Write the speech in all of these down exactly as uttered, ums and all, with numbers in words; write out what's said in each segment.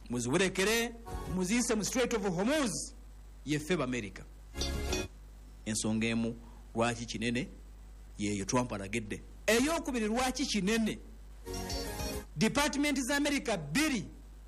muziwerekere muziyise mu Strait of Hormuz yeffe b'Amerika. Ensonga emu lwaki kinene yeeyo Trump alagedde. Eyokubiri lwaki kinene Department za America bbiri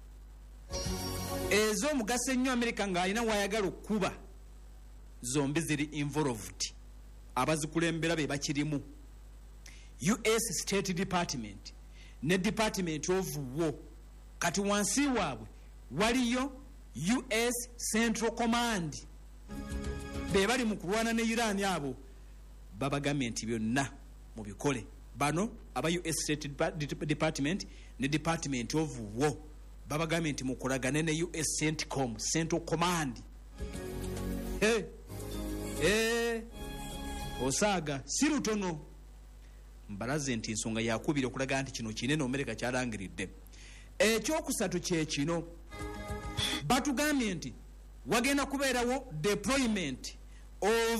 ez'omugaso ennyo America ng'alina wayagala okuba zombi ziri involved, abazikulembera be bakirimu. U S State Department ne Department of War, kati wansi waabwe waliyo U S Central Command be bali mu kulwana ne Iran. Abo babagambye nti byonna mu bikole. Bano aba U S State Department ne Department of War babagambye nti mukolagane ne U S CENTCOM, Central Command. Hey, hey, osaaga sirutono mbalaze nti ensonga yakubira okulaga nti kino kinene Amerika kyalangiridde. Ekyokusatu kye kino batugambye nti wagenda kubeerawo deployment of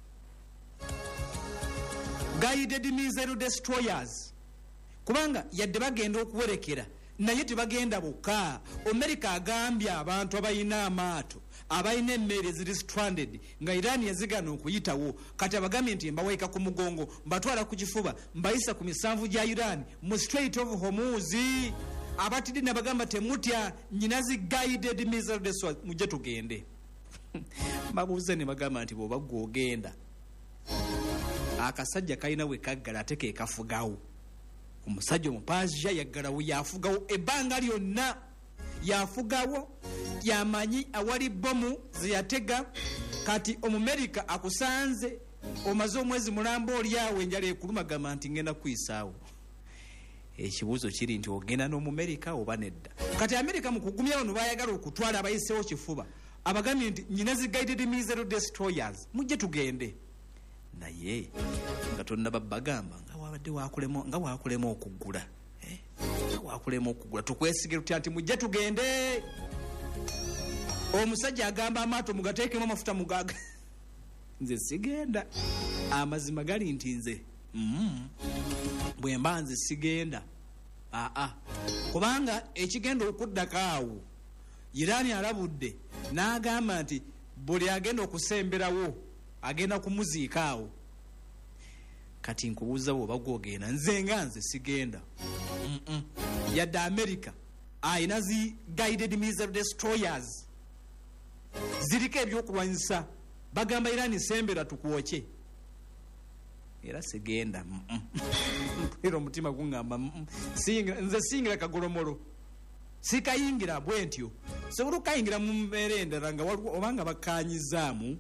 guided missile destroyers, kubanga yadde bagenda okuwerekera naye tebagenda bokka. Amerika agambye abantu abayina amaato abayina emmere ziri stranded nga Iran yazigana okuyitawo, kati abagambye nti mbaweeka ku mugongo mbatwala ku kifuba mbayisa ku misanvu gya Iran mu Strait of Hormuz. Abatidi nabagamba temutya nyinazi guided missile destroyers mujje tugende. Babuuze ne bagamba nti bw'oba gw'ogenda akasajja kalina we kaggala ate ke kafugawo. Omusajja omupaaziya yaggalawo yafugawo ebbanga lyonna, yafugawo yamanyi awali bomu zeyatega. Kati Omumerika akusanze omaze omwezi mulamba oliawo enjala ekuluma gamba nti ngenda kuyisaawo. Ekibuuzo kiri nti ogenda n'Omumerika oba nedda? Kati Amerika mu kugumya bano bayagala okutwala abayiseewo kifuba, abagambye nti nyinazi guided missile destroyers mujje tugende. Naye nga tonna babagamba nga wabadde wakulema nga wakulema okugula eh nga wakulema okugula tukwesige tutya nti mujje tugende. Omusajja agamba amaato mugateekemu amafuta mugaga. Nze sigenda. Amazima gali nti nze mm bwe mbanze sigenda. Ah ah kubanga ekigenda okuddakaawo Iran alabudde n'agamba nti buli agenda okusemberawo agenda kumuziikaawo. Kati nkubuuza bw'oba gw'ogenda. Nze nga nze sigenda. mm -mm. Yadde Amerika ayina zi guided missile destroyers ziriko ebyokulwanyisa, bagamba Iran sembera tukwoche. Era sigenda. mm -mm. Era omutima gungamba mm -mm. Nze singira kagolomolo sikayingira bwentyo sobola okayingira mu mbeera endala nga obanga bakanyizaamu.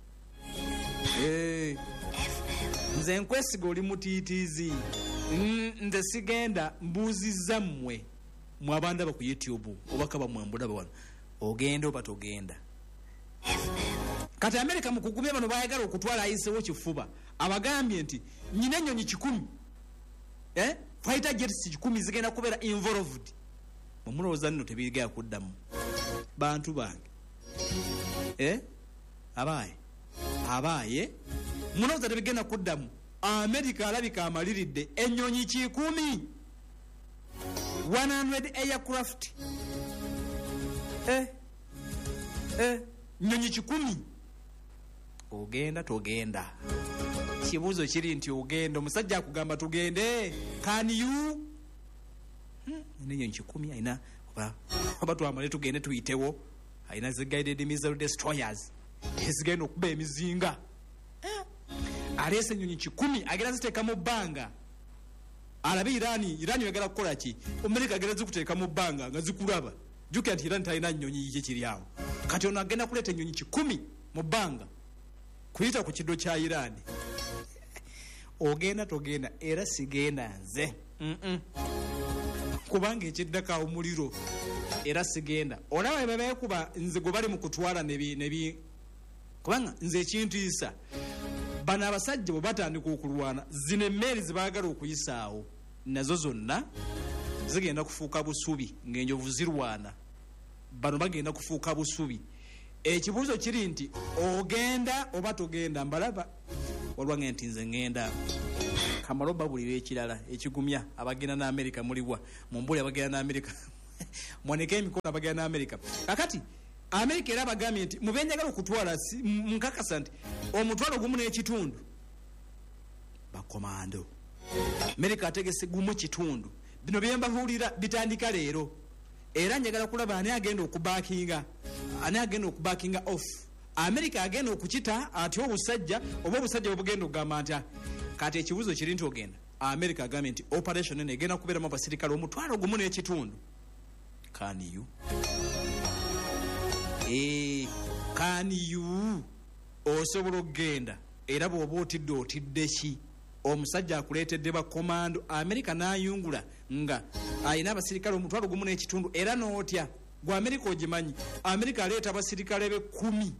Eh, nze nkwesiga oli mutiitiizi. Nze sigenda. Mbuuzizza mmwe mu abandaba ku YouTube oba kaba mwambulaba wano ogenda oba togenda. Kati Amerika mu kugumya bano bayagala okutwala ayiseewo kifuba, abagambye nti nyina ennyonyi kikumi eh fighter jets kikumi zigenda kubeera involved. Mumulowooza nno tebigaya kuddamu bantu bange eh abaaye abaaye mulowooza tebigenda kuddamu. Amerika alabika amaliridde ennyonyi kikumi one hundred aircraft eh eh nyonyi kikumi. Ogenda togenda? Kibuuzo kiri nti ogenda. Omusajja akugamba tugende. Can you? Hmm, nyonyi kikumi aina oba oba twamale tugende tuyitewo. Aina zi guided missile destroyers ezigenda okuba emizinga. Eh, alese nyonyi kikumi agenda ziteeka mu bbanga. Alabi Irani, Irani yagala kukola ki? Amerika agenda zikuteeka mu bbanga nga zikulaba. Jukya nti Irani talina nnyonyi ye kiri awo. Kati ono agenda kuleeta ennyonyi kikumi mu bbanga kuyita ku kiddo kya Irani. Ogenda togenda? Era sigenda nze. mm -mm. Kubanga ekiddaka omuliro era sigenda. Olaba bebe kuba nze go bali mu kutwala nebi nebi kubanga nze ekintu isa bana abasajja bo batandika okulwana zine emmeri zibaagala okuyisaawo nazo zonna zigenda kufuuka busubi ng'enjovu zirwana. Bano bagenda kufuuka busubi. Ekibuuzo kiri nti ogenda oba togenda? Mbalaba walwange nti nze ngenda. Kamaloba buli ekirala ekigumya abagenda na Amerika muliwa mumbuli abagenda na Amerika mwaneke emikono abagenda America. Kakati America era bagambye nti mubenjagala okutwala nkakasa nti omutwalo gumu n'ekitundu bakomando. America ategese gumu kitundu. Bino byembahulira bitandika leero. Era njagala kulaba ani agenda okubakinga ani agenda okubakinga off. America agenda okukita ati obusajja oba obusajja obugenda okugamba nti kati ekibuzo kiri nti ogenda. America agambye nti operation ene egenda kubeeramu abasirikale omutwalo gumu n'ekitundu. Can you? Eh, can you? Osobola okugenda era bw'oba otidde otidde ki? Omusajja akuleetedde ba komando America n'ayungula nga ayina abasirikale omutwalo gumu n'ekitundu era n'otya gwa America ogimanyi. America aleeta abasirikale be kumi.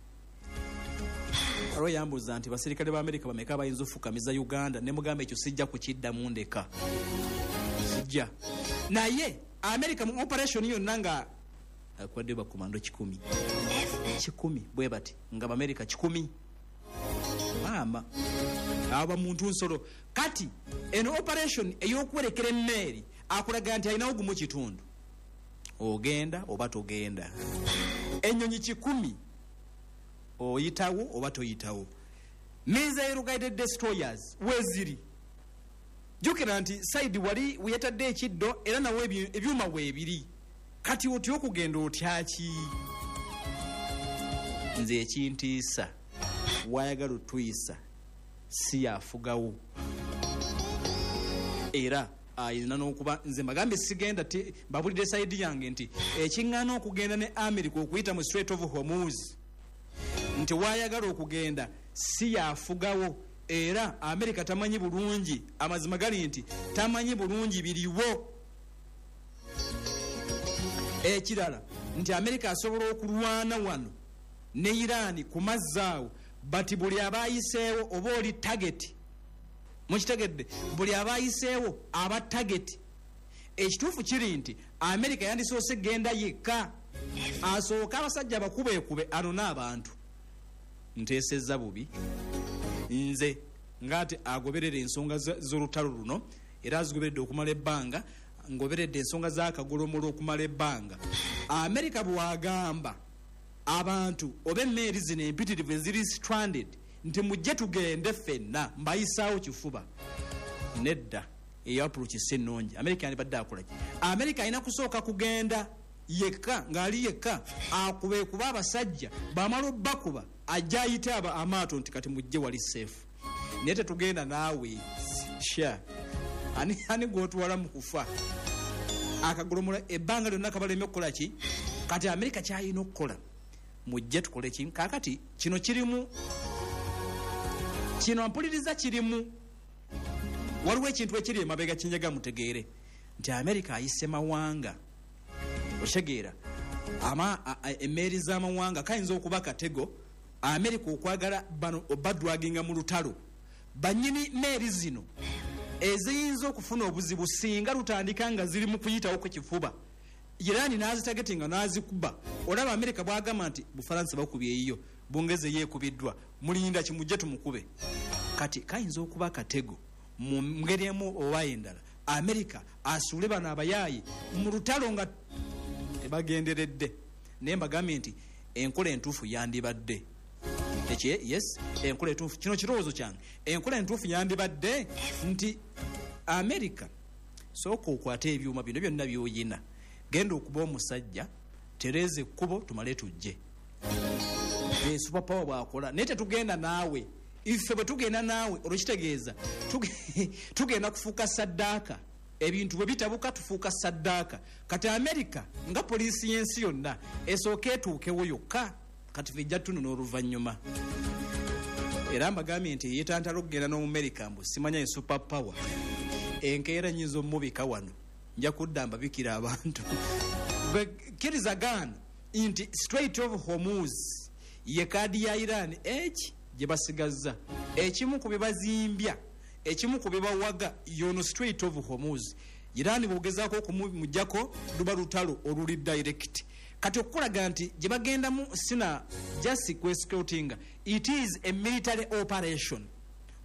Alo yambuza nti basirikale ba America bameka bayinza ofukamiza Uganda ne mugamba ekyo sijja kukiddamu ndeka. Sijja. Naye America mu operation yonna nga akwadde ba komando kikumi. Kikumi bwe bati nga ba America kikumi. Mama aba muntu nsolo kati eno operation ey'okwerekera emmeri akulaga nti alina ogumu kitundu. Ogenda oba togenda. Ennyonyi kikumi oyitawo oba toyitawo. Missile guided destroyers weziri. Jukira nti side wali weyatadde ekiddo era nawe ebyuma weebiri. Kati otyo okugenda otyaki? Nze ekintiisa wayagala otuyisa si yafugawo. Era ayina n'okuba nze magambe sigenda ti babulidde side yange nti ekiŋŋaana okugenda ne America okuyita mu Strait of Hormuz nti wayagala okugenda si yafugawo. Era America tamanyi bulungi amazima gali nti tamanyi bulungi biriwo. Ekirala nti America asobola okulwana wano ne Iran ku mazzaawo bati buli abayiseewo oba oli target mukitegedde buli abayiseewo aba target. Ekituufu kiri nti America yandisoose genda yekka asooka abasajja bakubeekube ano n'abantu. Nteesezza bubi nze ngate agoberera ensonga z'olutalo luno era azigoberedde okumala ebbanga ngoberedde ensonga z'akagolomolo okumala ebbanga. America bwagamba abantu oba emmeeri zino empitirivu eziri stranded nti mujje tugende ffenna mbayisaawo kifuba nedda eyo approach sennungi. America yandibadde akola ki? America alina kusooka kugenda yekka ng'ali yekka akube kuba abasajja bamala obbakuba ajja ayite aba amaato nti kati mujje wali safe. Naye tetugenda naawe sha ani ani gw'otuwala mu kufa akagolomola ebbanga lyonna kabaleme okukola ki? Kati America kyalina okukola mujje tukole ki? Kakati kino kirimu kino mpuliriza kirimu waliwo ekintu ekiri emabega kinjaga mutegeere nti America ayise mawanga oshegeera ama emmeeri z'amawanga kayinza okuba katego America okwagala bano obadwaginga mu lutalo banyini mmeeri zino eziyinza okufuna obuzibu singa lutandika nga ziri mu kuyitawo ku kifuba. Irani nazitagetinga nazikuba olaba America bwagamba nti Bufaransa bakubye eyo bongeze yekubiddwa mulinda kimujje tumukube. Kati kayinza okuba katego mu ngeri emu oba endala America asuule bano abayayi mu lutalo nga tebagenderedde. Naye mbagambye nti enkola entuufu yandibadde ekye yes enkola entuufu kino kirowoozo kyange enkola entuufu yandibadde nti America sooka okwata ebyuma bino byonna byoyina genda okuba omusajja tereze ekkubo tumale tujje. Super power bwakola naye tetugenda naawe ife bwe tugenda naawe olwekitegeeza tugenda kufuuka saddaaka ebintu bwe bitabuka tufuuka saddaaka. Kati America nga poliisi y'ensi yonna esooka etuukewo yokka kati vijja tunona oluvannyuma. Era mbagambye nti yeetantala okugenda n'Omumerika mbu simanya ye super power enkeera nyizo mubika wano nja kudda mbabikira abantu. Kkiriza gaana nti Strait of Hormuz ye kaadi ya Iran eki gye basigazza ekimu ku bye bazimbya ekimu ku bye bawaga yono Strait of Hormuz. Iran bwogezaako okumujjako luba lutalo oluli direct. Kati okulaga nti gye bagendamu sina just escorting it is a military operation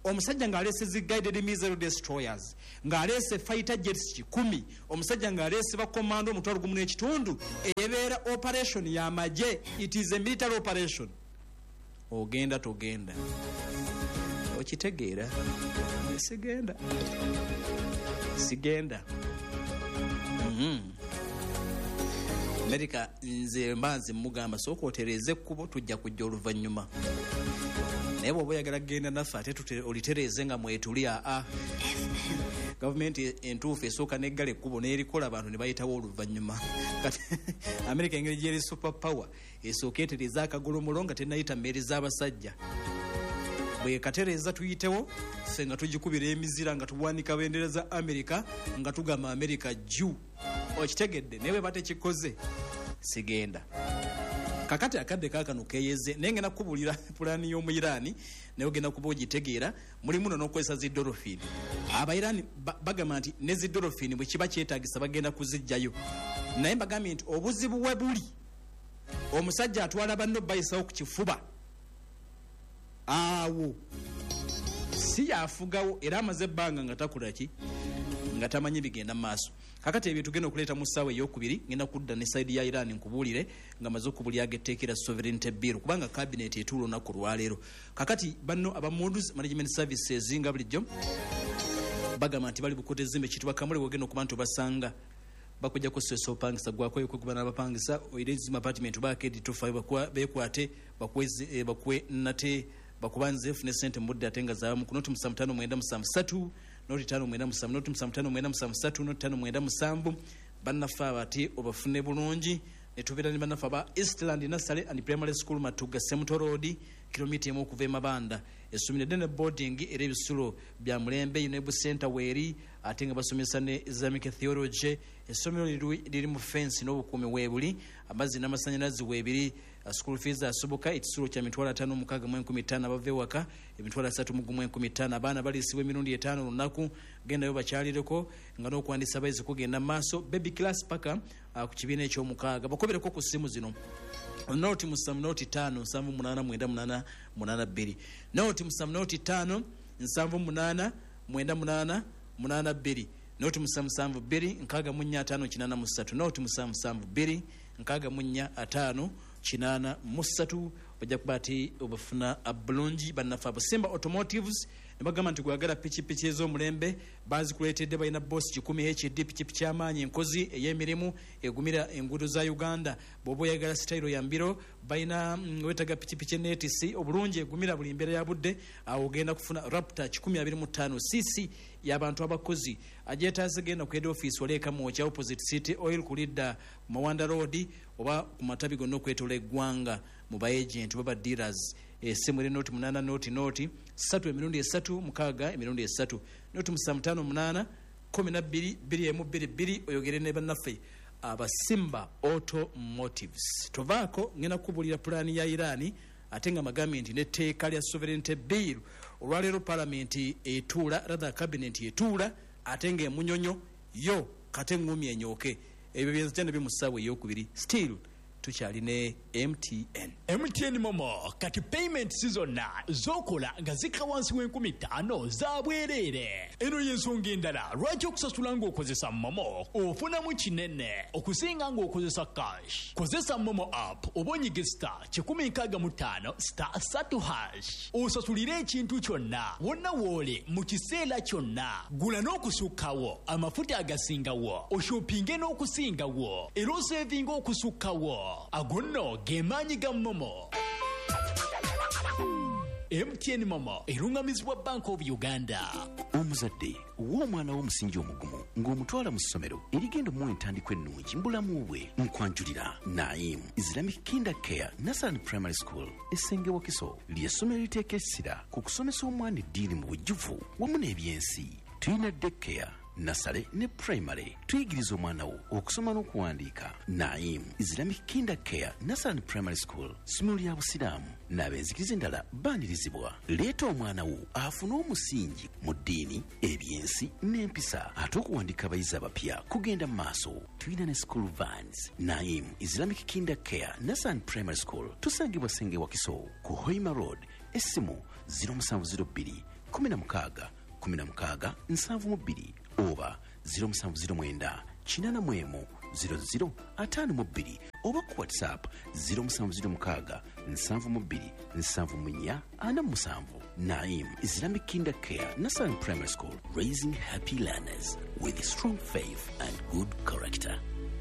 omusajja ng'aleese zi guided missile destroyers, ng'aleese fighter jets kikumi, omusajja ng'aleese bakomando omutwalo gumu n'ekitundu eyebeera operation y'amagye. It is a military operation. Ogenda togenda okitegeera? Sigenda sigenda. mm-hmm. America nze mbanzi mugamba sooka otereze ekkubo tujja kujja oluvannyuma, naye bw'oba oyagala kugenda naffe ate olitereze nga mwetuli. aa gavumenti entuufu esooka neggala ekkubo n'erikola abantu ne bayitawo oluvannyuma. Kati America engeri gyeri super power esooka etereza akagolomulo nga tenayita mmeeri z'abasajja. Bwe katereza tuyitewo ffe nga tugikubira emizira nga tuwanika bendera za America nga tugamba America jju. Okitegedde naye bwe batekikoze sigenda. Kakati akadde kaakano keeyeze naye ngenda kukubulira pulaani y'Omuyiraani naye ogenda kuba ogitegeera. Mulimu no n'okozesa zi dolphine. Abayiraani bagamba nti ne zi dolphine bwe kiba kyetaagisa bagenda kuziggyayo, naye mbagambye nti obuzibu we buli omusajja atwala banno bayisawo ku kifuba awo si yafugawo era amaze ebbanga nga takula ki nga tamanyi bigenda mu maaso. Kakati ebyo tugenda okuleeta mu ssaawa ey'okubiri ngenda kudda ne sayidi ya Iran nkubuulire nga maze okubulyaga etteekera sovereignty bill kubanga cabinet etuula olunaku lwaleero. Kakati banno aba Moody's Management Services nga bulijjo bagamba nti bali bukote zimbe kitwa kamule wogenda okuba nti obasanga bakujja kusesa opangisa gwakweyo kwekuba n'abapangisa oirezi apartment bakedi tofa bekwate bakweze bakwe nate bakubanze fune sente mudde atenga za mu kunoti musamtano mwenda musamsatu noti tano mwenda musam noti musamtano mwenda musamsatu noti tano mwenda musambu bannafa bati obafune bulungi netubira ni bannafa ba Eastland Nursery and Primary School Matuga Semuto Road kilomita emu okuva Mabanda esomero dene boarding era ebisulo bya Mulembe Yunebu Center weri atenga basomesa ne Islamic Theology esomero liri mu fence n'obukuumi weebuli amazzi n'amasannyalaze weebiri. School fees asoboka ekisulo kya mitwalo ataano mukaaga mu enkumi ttaano abava ewaka emitwalo asatu mu gumu enkumi ttaano abaana baliisibwa emirundi etaano olunaku gendayo bakyalireko nga n'okuwandiisa abayizi kugenda mu maaso. Baby class paka uh, ku kibiina eky'omukaaga bakobereko ku ssimu zino noti musamu noti ttaano nsanvu munaana mwenda munaana munaana bbiri noti musamu noti ttaano nsanvu munaana mwenda munaana munaana bbiri noti musamu nsanvu bbiri nkaaga mu nnya ataano kinaana mu ssatu noti musamu nsanvu bbiri nkaaga mu nnya ataano kinaana mu ssatu bajja kuba ati obafuna bulungi. Bannafa Busimba Automotives ne bagamba nti gwagala pikipiki ez'omulembe bazikuleetedde balina boss kikumi H D pikipiki amaanyi enkozi ey'emirimu egumira enguudo za Uganda. Bw'oba oyagala sitayiro ya mbiro balina wetaga pikipiki N T C obulungi egumira buli mbeera ya budde awo ogenda kufuna Raptor kikumi abiri mu ttaano C C y'abantu abakozi ajeetaze genda ku head office waleeka mu kya opposite City Oil kulidda Mawanda Road oba ku matabi gonna okwetola eggwanga mu ba agent baba dealers. Essimu eri noti munaana noti noti ssatu emirundi esatu mukaaga emirundi esatu noti musamu ttaano munaana kumi na bbiri bbiri emu bbiri bbiri oyogere ne bannaffe Abasimba Automotives. Tovaako ngenda kukubulira pulaani ya Iran ate nga magambye nti n'etteeka lya sovereignty bill olwaleero palamenti etuula rather cabinet etuula ate nga emunyonyo yo kate ngumi enyooke. Ebyo byenzijja ne mu ssaawa ey'okubiri still tukyali ne M T N. M T N Momo kati payment zonna zokola nga zikka wansi w'enkumi ttaano za bwereere. Eno y'ensonga endala lwaki okusasula ng'okozesa Momo ofunamu kinene okusinga ng'okozesa cash. Kozesa Momo app oba onyiga star kikumi nkaaga mu ttaano star satu hash osasulire ekintu kyonna wonna woole mu kiseera kyonna. Gula n'okusukkawo amafuta agasingawo oshopinge n'okusingawo era osevinga okusukkawo. Agonno gemaanyi ga Momo. M T N Momo erungamizibwa Bank of Uganda. Omuzadde w'omwana w'omusingi omugumu ng'omutwala mu ssomero erigenda mu entandikwa ennungi mbulamu bwe nkwanjulira Naim Islamic Kinder Care Nursery and Primary School Essenge Wakiso ly'essomero liteeka essira ku kusomesa omwana eddiini mu bujjuvu wamu n'ebyensi. Tuyina daycare Nursery ne primary tuyigiriza omwana wo okusoma n'okuwandiika. Naim Islamic Kinder Care Nursery and Primary School ssomero lya busiraamu n'abenzikiriza endala baanirizibwa. Leeta omwana wo afune omusingi mu ddiini ebyensi n'empisa ate okuwandiika abayizi abapya kugenda mu maaso. Tuyina ne school vans. Naim Islamic Kinder Care Nursery and Primary School tusangibwa Senge Wakiso ku Hoima Road. Essimu zero seven zero two kumi na mukaaga kumi na mukaaga nsanvu mu bbiri oba ziro musanvu ziro mwenda kinana mu emu ziro ziro ataano mu bbiri oba ku whatsapp ziro musanvu ziro mukaaga nsanvu mu bbiri nsanvu mu nnya ana mu musanvu. Naim Islamic Kinder Care Nasan Primary School, raising happy learners with strong faith and good character.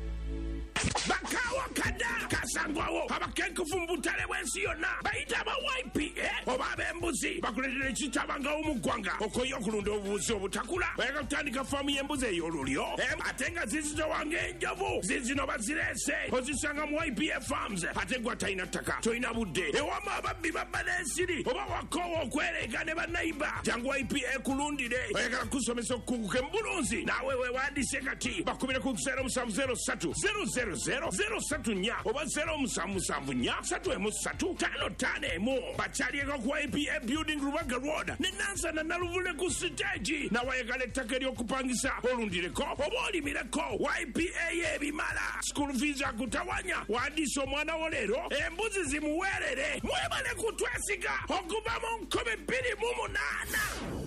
Bakawa kada kasangwawo abakenkufu mbutale bwensi yonna bayita ba Y P A oba ab'embuzi bakuletera ekitabanga omugwanga okoyo okulunda obubuzi obutakula bayaka kutandika faamu y'embuzi ey'olulyo ate nga zizito wange enjovu zizino bazirese ozisanga mu Y P A Farms ate gwa talina ttaka tolina budde ewama ababbi babba n'ensiri oba wakoowa okwereega ne bannayiba jangu Y P A kulundire oyagala kusomesa okukunguka embulunzi naawe weewandiise kati bakubire ku zero musanvu zero ssatu zero zero zero zero satu nya oba zero musanvu musanvu nya satu emu satu tano tano emu bakyalieko ku Y P A Building Rubaga Road ne Nansana Naluvule ku siteegi nawayagala ettaka ery'okupangisa olundireko oba olimireko Y P A y'ebimala school fees akutawanya wandiisa omwana wo leero embuzi zimuweerere mwebale kutwesiga okuva mu nkumi bbiri mu munaana.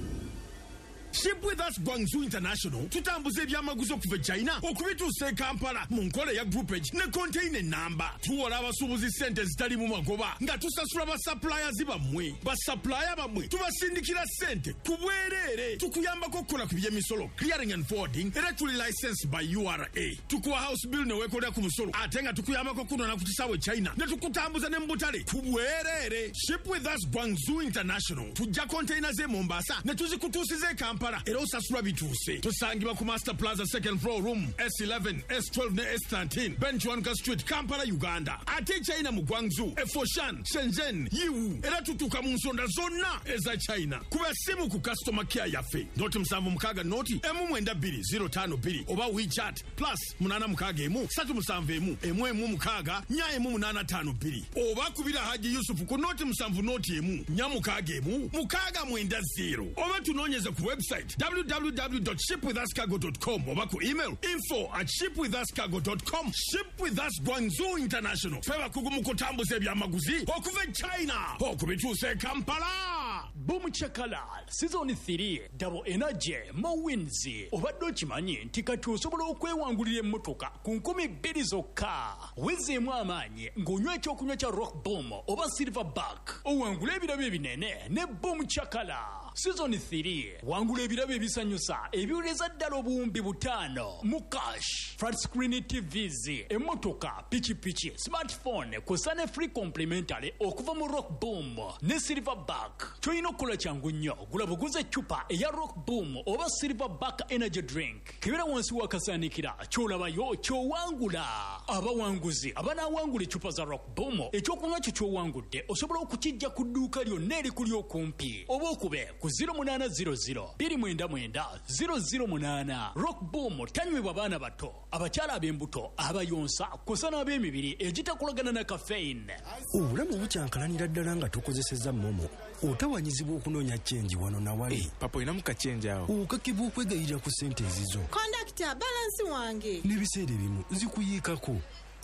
Ship with us Guangzhou International tutambuza ebyamaguzi okuva China okubituusa e Kampala mu nkola ya groupage ne container number. Tuwola abasuubuzi ssente zitali mu magoba nga tusasula basuppliers bammwe. Basupplier bammwe tubasindikira ssente ku bwereere. Tukuyambako okukola ku by'emisolo clearing and forwarding era tuli licensed by U R A. Tukuwa house bill ne weekolera ku musolo ate nga tukuyambako okunona ku kisaawe China ne tukutambuza ne mu butale ku bwereere. Ship with us Guangzhou International tujja containers e Mombasa ne tuzikutuusiza e Kampala era osasula bituuse. Tusangibwa ku Master Plaza second floor room S eleven S twelve ne S thirteen Benchwanka Street Kampala Uganda. Ate China mu Guangzhou e Foshan Shenzhen Yiwu era tutuuka mu nsonda zonna eza China. Kuba simu ku customer care yaffe noti musanvu mukaaga noti emu mwenda bbiri ziro ttaano bbiri oba WeChat plus munaana mukaaga emu ssatu musanvu emu emu emu mukaaga nya emu munaana ttaano bbiri oba kubira Haji Yusufu ku noti musanvu noti emu nya mukaaga emu mukaaga mwenda zero oba tunoonyeze ku website w w w dot ship with us cargo dot com oba ku email info at ship with us cargo dot com. Ship with us Guangzhou International fe bakugu mu kutambuza ebyamaguzi okuva e China okubituusa e Kampala. Boom Chakalal Season three Double Energy Mowinzi obadde okimanyi nti kati osobola okwewangulira emmotoka ku nkumi bbiri zokka wezeemu amaanyi ng'onywa ekyokunywa kya Rock Boom oba Silverback owangula ebirabo ebinene ne Boom Chakala. Season three wangula ebirabo ebisanyusa ebiwuleza ddala obuwumbi butaano mu cash flat screen T Vs emmotoka pikipiki smartphone kw'ossa ne free complimentary okuva mu Rock Boom ne Silverback. Ky'olina okukola kyangu nnyo gula buguze eccupa eya Rock Boom oba Silverback energy drink kebera wansi wakasaanikira ky'olabayo ky'owangula. Abawanguzi abanaawangula eccupa za Rock Boom ekyokunywa kyo ky'owangudde osobola okukijja ku dduuka lyonna erikuli okumpi oba okube ku zero munana zero zero bbiri mwenda mwenda zero zero munana. Rock Boom tanywebwa baana bato abakyala ab'embuto abayonsa kw'ossa n'ab'emibiri egitakolagana na caffeine. Obulamu bukyankalanira ddala nga tokozesezza momo otawanyizibwa okunoonya chenji wano na wali. Hey, papa inamu kachenji awo okakibwa okwegayirira ku ssente ezizo kondakita balansi wange n'ebiseera ebimu zikuyiikako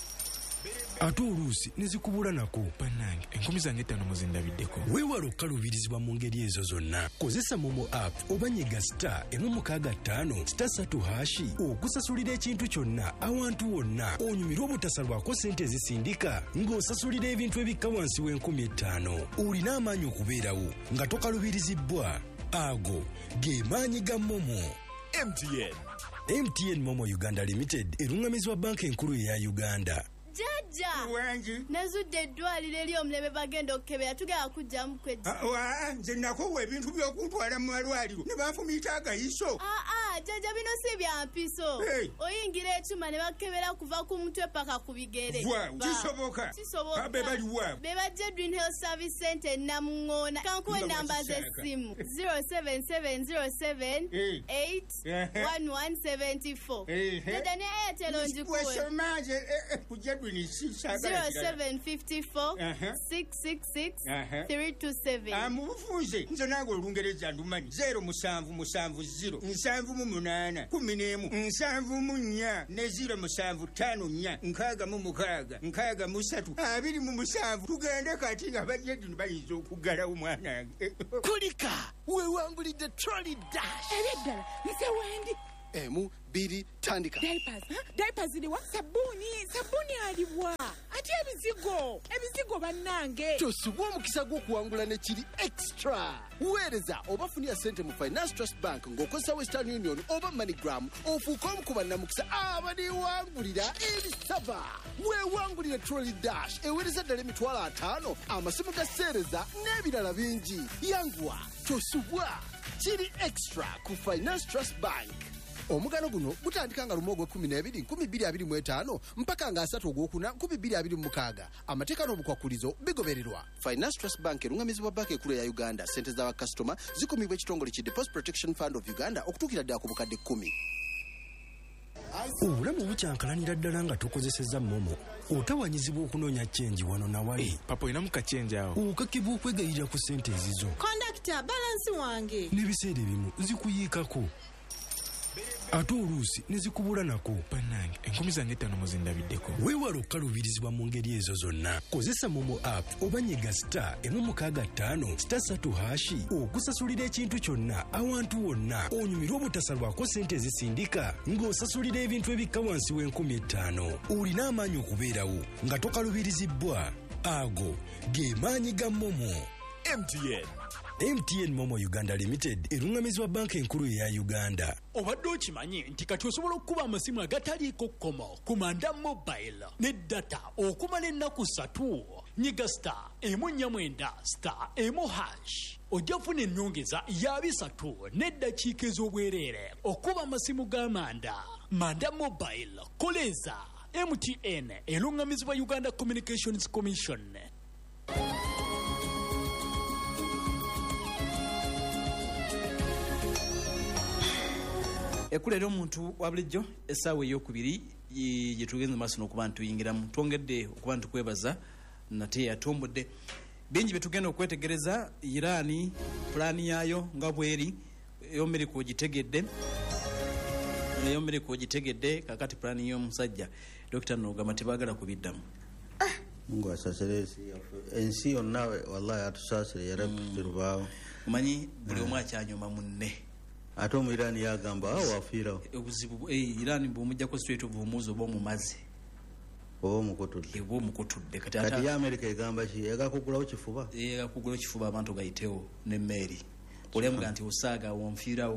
ate oluusi ne zikubula nako. bannange enkumi zange etaano muzindabiddeko. weewala okukaluubirizibwa mu ngeri ezo zonna. Kozesa momo app oba nyiga star emu mukaaga ttaano sita ssatu hashi okusasulira ekintu kyonna awantu wonna onyumirwa obutasalwako ssente ezisindika ng'osasulira ebintu ebikka wansi w'enkumi ettaano. Olina amaanyi okubeerawo nga tokaluubirizibbwa. Ago ge maanyi ga momo. M T N M T N Momo Uganda Limited erungamizibwa banka enkulu eya Uganda. Jajja wangi nazudde eddwaliro eri omulebe bagenda okukebera tugenda kujjamu kwejja. Wa nze nakowa ebintu by'okuntwala mu malwaliro ne banfumiita agayiso. Aa jajja bino si bya mpiso. Oyingira ekyuma ne bakebera kuva ku mutwe paka ku bigere. Kisoboka kisoboka be bali wa be bajja Dream Health Service Center Namungoona kankuwe namba z'essimu zero seven seven zero seven eight one one seven four. Jajja ne Airtel onjikuwe zero seven five four six six six three two seven. Amubufunze nze nange olungereza ndumanyi zero musanvu musanvu zero nsanvu mu munaana kumi n'emu nsanvu mu nnya ne ziro musanvu ttaano nnya nkaaga mu mukaaga nkaaga mu ssatu abiri mu musanvu tugende kati nga bajjedi bayinza okuggalawo mwanange kulika weewangulidde trolley dash eby'eddala nze wendi emu biri tandika diapers diapers ziriwa sabuni sabuni aliwa ate ebizigo ebizigo bannange tosubwa omukisa gw'okuwangula ne kiri extra weereza oba funira ssente mu finance trust bank ng'okozesa western union oba moneygram ofuuke omu ku bannamukisa abaliwangulira ebisava weewangulira trolley dash eweereza ddala emitwalo ataano amasimu ga seereza n'ebirala bingi yanguwa tosubwa kiri extra ku finance trust bank. Omugano guno gutandika nga lumu ogw'ekkumi n'ebiri nkumi bbiri abiri mu etaano mpaka nga asatu ogwokuna nkumi bbiri abiri mu mukaaga amateeka n'obukwakulizo bigobererwa. Finance Trust Bank erungamizibwa banka ekkulu ya Uganda. Ssente z'abakasitoma zikumibwa ekitongole ki Deposit Protection Fund of Uganda okutuukira ddala ku bukadde kkumi. Obulamu bukyankalanira ddala nga tukozesezza momo otawanyizibwa okunoonya chenji wano na wali. Hey, papa inamu kachenji awo. Okakibwa okwegayirira ku ssente ezizo. Kondakita balansi wange. N'ebiseera ebimu zikuyiikako. Ate oluusi ne zikubula nako. Bannange enkumi zange ttaano muzindabiddeko. Weewala okukaluubirizibwa mu ngeri ezo zonna. Kozesa momo app oba nyiga star emu mukaaga ttaano star ssatu hashi okusasulira ekintu kyonna awantu wonna onyumirwa obutasalwako ssente ezisindika ng'osasulira ebintu ebikka wansi w'enkumi ettaano. Olina amaanyi okubeerawo nga tokaluubirizibbwa. Ago ge maanyi ga momo. M T N M T N Momo Uganda Limited erungamizibwa banka enkulu eya Uganda. Obadde okimanyi nti kati osobola okuba amasimu agataliiko kkomo ku manda mobile ne data okumala ennaku ssatu. Nyiga star emu nnya mwenda star emu hash ojja kufuna ennyongeza ya bisatu n'eddakiika ez'obwereere okuba amasimu g'amanda. Manda mobile koleza M T N erungamizibwa Uganda Communications Commission. Ekulera omuntu wa bulijjo essaawa ey'okubiri gye tugenze maaso n'okuba ntuyingiramu twongedde okuba ntukwebaza nate yatombodde bingi bye tugenda okwetegereza. Iraani pulaani yaayo nga bweri ey'omerika ogitegedde ey'omerika ogitegedde kakati pulaani y'omusajja Dr. Nogama tebaagala kubiddamu. Mungu asasire ensi yonna wallahi atusaasire yarabirubaawo omanyi buli omu akyanyuma munne ate omwirani yagamba awo wafiirawo obuzibu Iraani bw'omugyako straight of omuzi oba omumaze oba omukutudde oba omukutudde kati ya Amerika egamba ki egakugulawo kifuba egakugulawo kifuba abantu gayitewo n'emmeeri olemuga nti osaaga wonfiirawo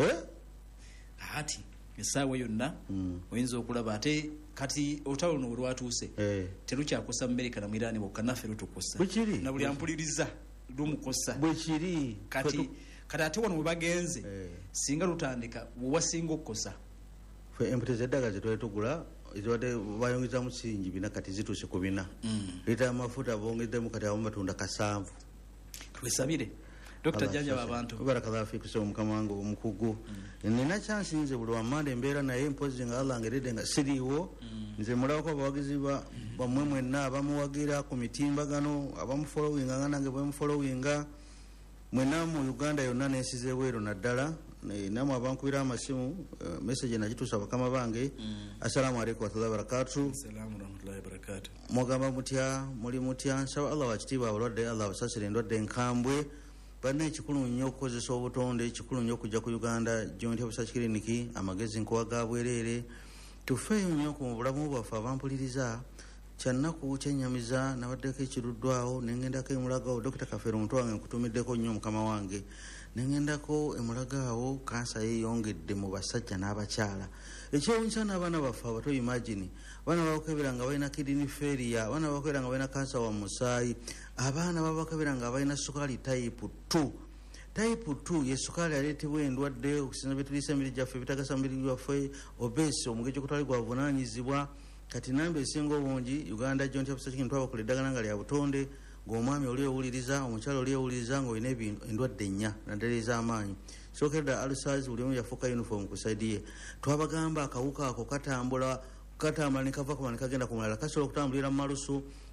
ati essaawa yonna oyinza okulaba ate kati olutalo luno olwatuuse terukyakosa mu Amerika na mu Iraani bwokka naffe lutukosa na buli ampuliriza lumukosa bwekiri kati kati ate wano we bagenze singa lutandika wewasinga okukosa fe empute z'eddagala zetwali tugula ezibadde bayongeza mu kisingi bina kati zituuse ku bina lita amafuta bongeddemu kati abamu batunda kasanvu. Twesabire Dokita Janja abantu barakadhafi kusoma mukama wangu omukugu nina chance nze buli wamanda embeera naye mpozi nga Allah ngeredde nga siriwo nze mulako abawagizi ba bamwe mwenna abamuwagira ku mitimbagano abamu following nga nange bwe mu following mwena mu Uganda yonna n'ensize bwero naddala namwe abankubira amasimu message nagituusa bakama bange. Assalamu alaikum warahmatullahi wabarakatuh. Assalamu warahmatullahi wabarakatuh. Mwagamba mutya muli mutya nsaba Allah wakitiibwa abalwadde Allah basasire endwadde enkambwe banne ekikulu nnyo okukozesa obutonde ekikulu nnyo okujja ku Uganda Joint Research Clinic amagezi nkuwa ga bwereere tufeeyo nnyo ku bulamu bwaffe abampuliriza kyannaku kyennyamiza nabaddeko ekiruddwawo nengendako emulagaawo Dokita Kafeero omuntu wange nkutumiddeko nnyo mukama wange nengendako emulagaawo kansa yeeyongedde mu basajja n'abakyala ekyewuunyisa n'abaana baffe abato imagine abaana babakebera nga balina kidney failure abaana babakebera nga balina kansa wa musaayi abaana babakebera nga balina sukaali type two type two ye sukaali aleetebwa endwadde okusinza bye tuliisa emibiri gyaffe bitagasa mubiri gwaffe obese omugejjo kutali gwa buvunaanyizibwa kati namba esinga obungi Uganda Joint Research Clinic twabakola eddagala nga lya butonde ng'omwami oli owuliriza omukyala oli owuliriza ng'olina endwadde nnya naddala ez'amaanyi sookedda alsazi buli omu yafuuka uniform ku saidi ye twabagamba akawuka ako katambula katambula ne kava kumala ne kagenda ku mulala kasobola okutambulira mu malusu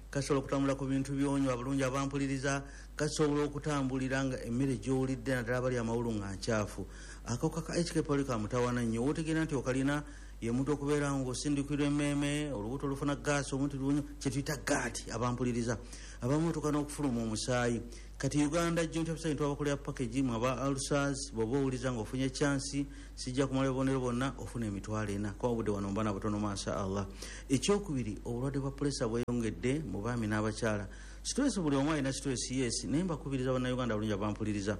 kasobola okutambula ku bintu byonywa bulungi abampuliriza, kasobola okutambulira nga emmere gy'olidde naddala abali amawulu nga nkyafu. Akawuka ka H K pylori ka mutawaana nnyo, wotegeera nti okalina ye muntu okubeera ng'osindikirwa emmeeme, olubuto olufuna gaasi, omuntu lunywa kye tuyita gaati abampuliriza. Abamu tuka n'okufuluma omusaayi. Kati Uganda Joint Officer twabakolera package mu aba ulcers, bw'oba owuliza ng'ofunye chansi sijja kumala obubonero bwonna ofuna emitwalo ena. Kwa budde wano mbana butono masha Allah. Ekyokubiri, obulwadde bwa pressure bweyongedde mu baami n'abakyala. Stress buli omu alina stress, yes, naye mbakubiriza bannayuganda bulungi abampuliriza.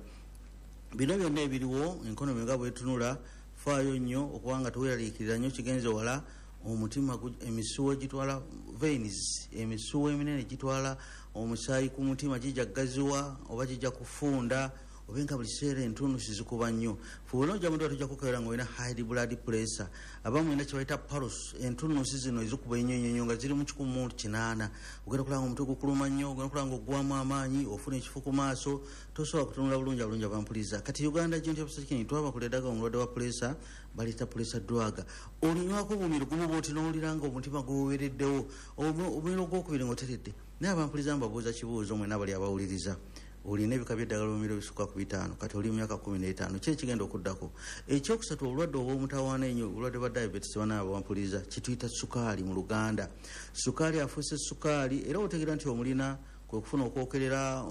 Bino byonna ebiriwo enkonomi nga bwetunula, faayo nnyo okuba nga teweeraliikirira nnyo kigenze wala, omutima emisuwa gitwala veins, emisuwa eminene gitwala omusaayi ku mutima gijaggaziwa oba gijja kufunda obenga buli kiseera entunusi zikuba nnyo. Fuula ojja muntu atujja kukebera ng'olina high blood pressure, abamu olina kye bayita pulse, entunusi zino ezikuba ennyo ennyo nga ziri mu kikumu kinaana. Ogenda okulaba ng'omutwe gukuluma nnyo, ogenda okulaba ng'oggwamu amaanyi, ofuna ekifu ku maaso, tosobola kutunula bulungi abulungi abampuliriza. Kati Uganda Joint Officer kini twabakola eddaga omulwadde wa pressure balita pressure drug. Olinywako omubiri gumu bw'oti n'owulira ng'omutima guwewereddewo, omubiri ogwokubiri ng'oteredde. Naye abampuliriza mbabuuza kibuuzo mwena bali abawuliriza. Olina ebika by'eddagala omubiri ebisukka ku bitaano, kati oli mu myaka kumi n'etaano, ki ekigenda okuddako? Ekyokusatu, obulwadde obw'omutawaana ennyo, obulwadde bwa diabetes bana abampuliriza, kituyita sukaali mu Luganda. Sukaali afuuse sukaali era otegeera nti omulina kwe kufuna okwokerera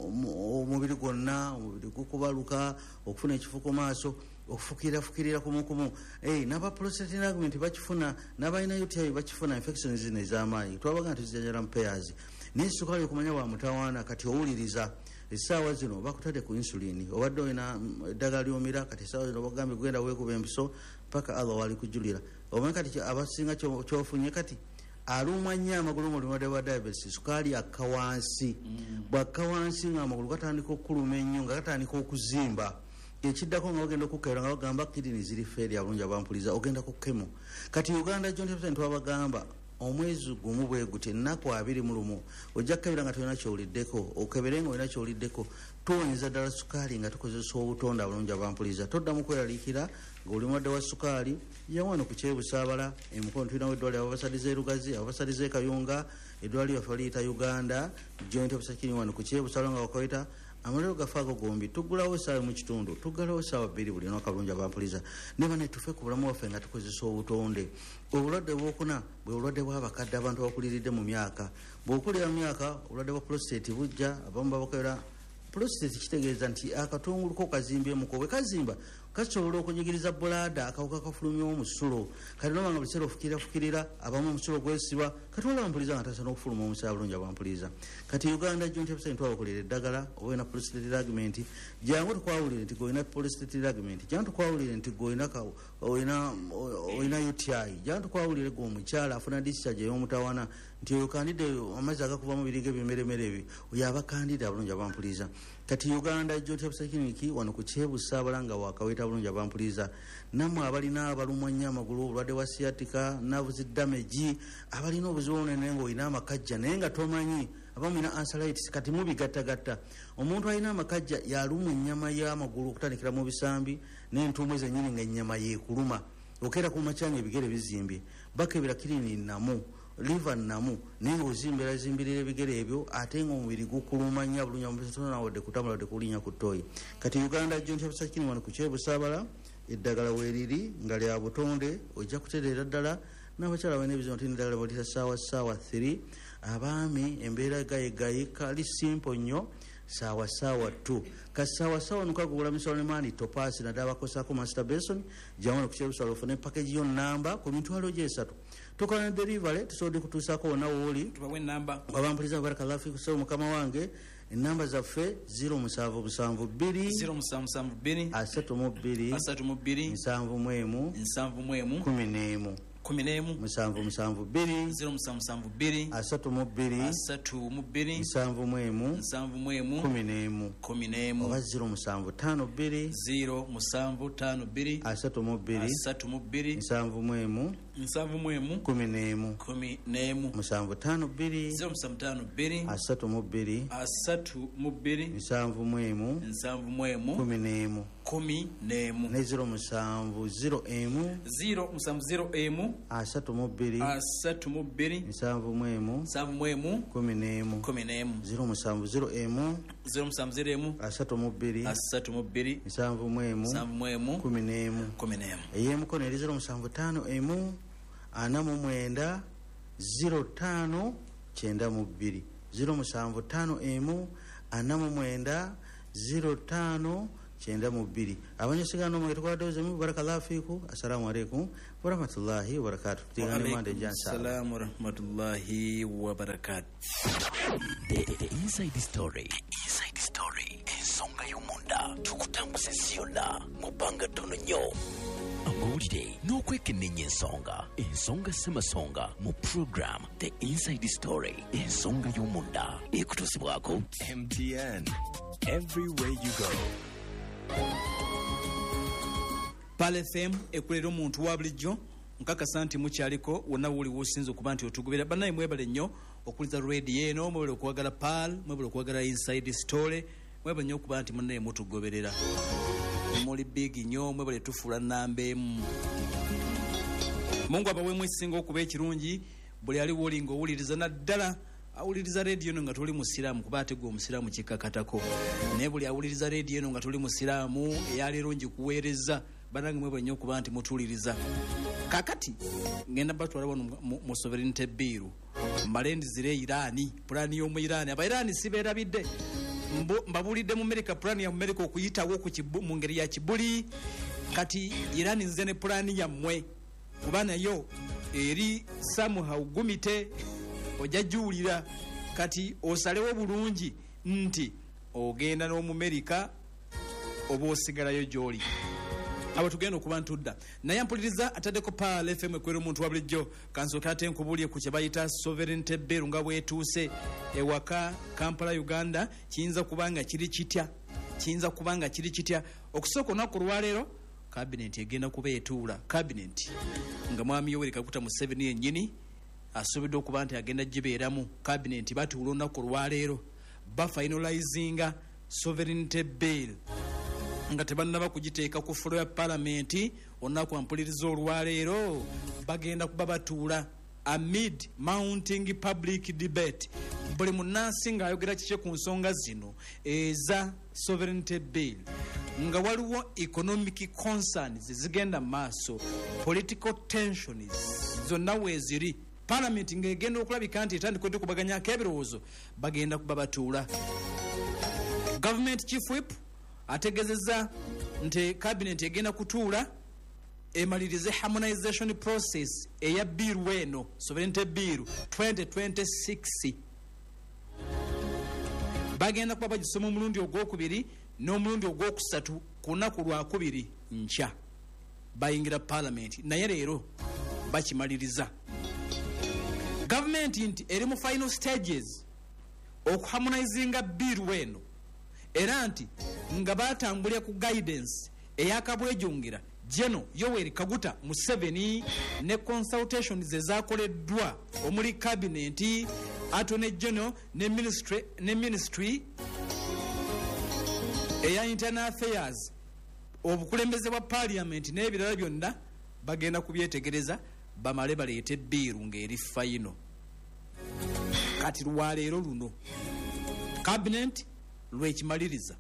omubiri gwonna, omubiri gukubaluka, okufuna ekifu ku maaso, okufukirira fukirira kumukumu. Eh, n'aba prostate enlargement bakifuna, n'abalina U T I bakifuna, infections zino ez'amaanyi. Twabaga nti zijanjala mu pairs. Naye sukaali okumanya bwa mutawaana kati owuliriza essaawa zino bakutadde ku insulini, obadde olina eddagala lyomira, kati essaawa zino bagambye genda weekuba empiso paka Allah wali kujulira. Omanyi kati abasinga kyofunye kati alumwa nnyo amagulu mu mulwadde wa diabetes, sukaali akka wansi. Bw'akka wansi ng'amagulu gatandika okuluma ennyo nga gatandika okuzimba. Ekiddako nga bagenda okukebera nga bagamba kidini ziri feeri abulungi abampuliza, ogenda ku kemo. Kati Uganda Joint Officer twabagamba omwezi gumu bwe guti ennaku abiri mu lumu ojja kukebera nga tolina kyoliddeko, okebere nga olina kyoliddeko, tuwonyeza ddala sukaali nga tukozesa obutonde abulungi abampuliza. Toddamu kweraliikira ng'oli mulwadde wa sukaali, yawano ku Kyebusaabala emukono tulinawo eddwaliro abasadiza e Lugazi, abasadiza e Kayunga, eddwaliro yaffe liyita Uganda Joint Officer kiri wano ku Kyebusaabala nga wakoyita amalero gafe ago gombi tuggulawo essaawa mu kitundu, tuggalawo essaawa bbiri buli lunaku bulungi abampuliza. Ne bane tufe ku bulamu bwaffe nga tukozesa obutonde. Obulwadde bwokuna bwe bulwadde bw'abakadde abantu abakuliridde mu myaka. Bw'okulira mu myaka obulwadde bwa prostate bujja, abamu babakebera. Prostate kitegeeza nti akatunguluko kazimbyemu, bwe kazimba kasobola okunyigiriza bulada akawuka kafulumya omusulo. Kati nobanga buliseera ofukirira fukirira, abamu omusulo gwesiba, kati wala bampuliza nga tasana okufuluma omusaayi bulungi abampuliza. Kati Uganda Joint Officer twabakolera eddagala olina prostate enlargement, jangu tukwawulire nti golina prostate enlargement, jangu tukwawulire nti golina olina olina U T I, jangu tukwawulire gwe omukyala afuna discharge ey'omutawaana nti oyo kandide amazzi agakuva mu biriga ebimeremere ebyo, oyo aba kandide abulungi abampuliza. Kati Uganda Joint Officer Clinic wano ku Kyebusaabala nga wakaweta bulungi abampuliza. Nammwe abalina abalumwa nnyo amagulu, obulwadde bwa sciatica, nerves damage, abalina obuzibu obunene ng'olina amakajja naye nga tomanyi, abamu olina arthritis kati mubigattagatta. Omuntu alina amakajja yalumwa ennyama y'amagulu okutandikira mu bisambi n'entuumu zennyini nga ennyama yeekuluma, okeera ku makyanga ebigere bizimbye, bakebera kirini namu liver namu naye ng'ozimbira zimbirira ebigere ebyo ate ng'omubiri gukuluma nnyo bulungi amutono wadde kutambula wadde kulinnya ku ttooyi. Kati Uganda Joint Officer kini wano ku Kyebusaabala eddagala weeriri nga lya butonde, ojja kutereera ddala n'abakyala balina ebizibu nti eddagala balita ssaawa ssaawa three, abaami embeera gayigayi kali simple nnyo sawa sawa tu kasawa sawa nukagula misolo mani topasi na dawa kosako master basin jamono kucherusa lofone package yo namba ku mitwalo jesatu tukana delivery tusode kutusako na woli tubawe namba abampuliza baraka lafi kusoma mukama wange namba za fe zero musanvu musanvu bbiri zero musanvu musanvu bbiri asatu mu bbiri asatu mu bbiri nsanvu mwemu nsanvu mwemu kumi n'emu kumi n'emu musanvu musanvu bbiri zero musanvu musanvu bbiri asatu mu bbiri asatu mu bbiri nsanvu mwemu nsanvu mwemu kumi n'emu kumi n'emu oba zero musanvu ttaano bbiri zero musanvu ttaano bbiri asatu mu bbiri asatu mu bbiri nsanvu mwemu nsanvu mu emu kumi n'emu kumi n'emu musanvu ttaano bbiri zero musanvu ttaano bbiri asatu mu bbiri asatu mu bbiri nsanvu mu emu nsanvu mu emu kumi n'emu kumi n'emu ne zero musanvu zero emu zero musanvu zero emu asatu mu bbiri asatu mu bbiri nsanvu mu emu nsanvu mu emu kumi n'emu kumi n'emu zero musanvu zero emu zero musanvu zero emu asatu mu bbiri asatu mu bbiri nsanvu mu emu nsanvu mu emu kumi n'emu kumi n'emu ey'emukono eri zero musanvu ttaano emu ana mu mwenda zero ttaano kyenda mu bbiri zero musanvu ttaano emu ana mu mwenda zero ttaano kyenda mu bbiri abanyasigano mwe tukwadozemu barakallahu fiku assalamu alaikum warahmatullahi wabarakatuh tigane mande jansa assalamu warahmatullahi wabarakatuh. The, the inside story inside story ensonga y'omunda tukutambuze siyonna mu bbanga ttono nnyo amawulire n'okwekenneenya ensonga ensonga ssemasonga mu program The Inside Story ensonga y'omunda ekutuusibwako M T N everywhere you go. Pal F M ekulera omuntu wa bulijjo nkakasa nti mukyaliko wonna wuli wosinza okuba nti otugubira bannaye mwebale nnyo okuliza radio eno mwebale okuwagala Pal mwebale okuwagala Inside Story mwebale nnyo okuba nti munnaye mutugoberera muli big nnyo mwebale tufuula nnamba emu Mungu abaweemu ekisinga okuba ekirungi buli ali wolinga owuliriza naddala awuliriza radio eno nga tuli musiraamu kuba ate gwe omusiraamu kikakatako naye buli awuliriza radio eno nga tuli musiraamu eyaleero ngikuweereza banange mwebale nnyo okuba nti mutuuliriza kakati ngenda batwala wano mu sovereignty bill mbalendizire Irani pulaani y'omu Irani aba Irani sibeerabidde mbabulidde mu America pulaani ya America okuyitawo mu ngeri ya kibuli kati Irani nze ne pulaani yammwe kuba nayo eri somehow gumite ojja juulira kati osalewo bulungi nti ogenda n'Omumerika oba osigalayo gy'oli abo tugenda okuba ntudda naye mpuliriza ataddeko Pal F M ekwera omuntu wa bulijjo kansooka ate nkubulye ku kye bayita sovereignty bill nga bwetuuse ewaka Kampala Uganda kiyinza kuba nga kiri kitya kiyinza kuba nga kiri kitya okusooka olunaku lwaleero kabineti egenda kuba etuula kabineti nga mwami Yoweri Kaguta Museveni yennyini asuubidde okuba nti agenda gibeeramu kabineti batuula olunaku lwaleero bafinalizinga sovereignty bill nga tebannaba kugiteeka ku fulo ya palamenti olunaku ampuliriza olwaleero bagenda kuba batuula amid mounting public debate buli munnansi ng'ayogera kikye ku nsonga zino eza sovereignty bill nga waliwo economic concerns zigenda maaso political tensions zonna weeziri palamenti ng'egenda okulabika nti etandika okubaganyako ebirowoozo bagenda kuba batuula government chief whip ategezeza nti cabinet egenda kutuula emalirize harmonization process eya bill eno sovereignty bill twenty twenty-six bagenda kuba bagisoma omulundi ogwokubiri n'omulundi ogwokusatu ku lunaku lwakubiri nkya bayingira parliament naye leero bakimaliriza government nti eri mu final stages okuharmonizinga bill eno era nti nga batambulira ku guidance eyakabwejungira General Yoweri Kaguta Museveni ne consultations ezakoleddwa omuli cabinet attorney general ne ministry ne ministry eya internal affairs obukulembeze bwa parliament n'ebirala byonna bagenda kubyetegereza bamale baleete bill ng'eri final kati lwaleero luno cabinet lwekimaliriza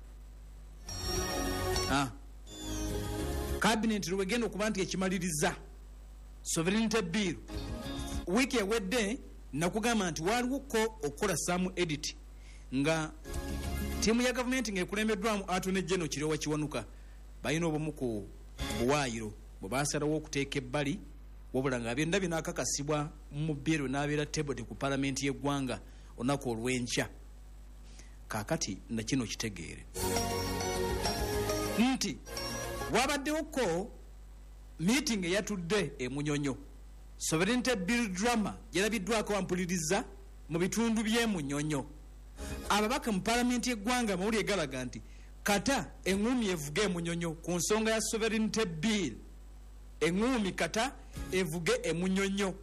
ah cabinet lwegenda okuba nti ekimaliriza sovereignty bill wiki ewedde nakugamba nti waliwoko okukola some edit nga tiimu ya gavumenti ng'ekulembeddwamu attorney general Kiryowa Kiwanuka balina obumu ku buwaayiro bwe basalawo okuteeka ebbali wabula nga byonna binaakakasibwa mu bill n'abeera tabled ku palamenti y'eggwanga olunaku olw'enkya kaakati na kino kitegeere nti wabaddewoko meeting eyatudde e Munyonyo sovereignty bill drama yalabiddwako wampuliriza mu bitundu by'e Munyonyo ababaka mu palamenti y'eggwanga amawulire galaga nti kata eŋŋumi evuga e Munyonyo ku nsonga ya sovereignty bill eŋŋumi kata evuge emunyonyo.